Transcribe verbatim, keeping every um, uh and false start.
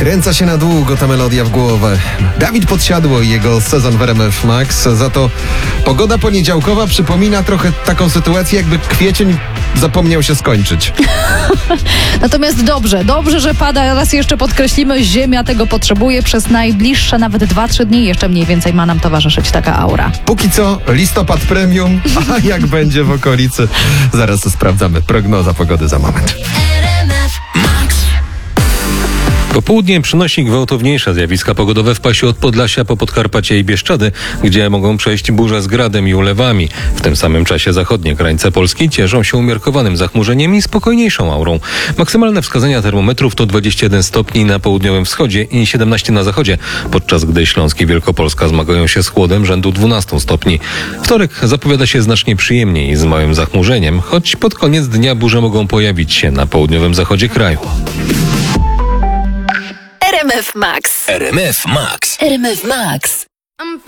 Kręca się na długo ta melodia w głowę. Dawid Podsiadło i jego sezon w R M F Max. Za to pogoda poniedziałkowa przypomina trochę taką sytuację, jakby kwiecień zapomniał się skończyć. Natomiast dobrze, dobrze, że pada. Raz jeszcze podkreślimy, ziemia tego potrzebuje. Przez najbliższe nawet dwa trzy dni jeszcze mniej więcej ma nam towarzyszyć taka aura. Póki co listopad premium, a jak będzie w okolicy? Zaraz sprawdzamy. Prognoza pogody za moment. Popołudnie przynosi gwałtowniejsze zjawiska pogodowe w pasie od Podlasia po Podkarpacie i Bieszczady, gdzie mogą przejść burze z gradem i ulewami. W tym samym czasie zachodnie krańce Polski cieszą się umiarkowanym zachmurzeniem i spokojniejszą aurą. Maksymalne wskazania termometrów to dwadzieścia jeden stopni na południowym wschodzie i siedemnaście na zachodzie, podczas gdy Śląsk i Wielkopolska zmagają się z chłodem rzędu dwanaście stopni. Wtorek zapowiada się znacznie przyjemniej z małym zachmurzeniem, choć pod koniec dnia burze mogą pojawić się na południowym zachodzie kraju. R M F Max. R M F Max. R M F Max.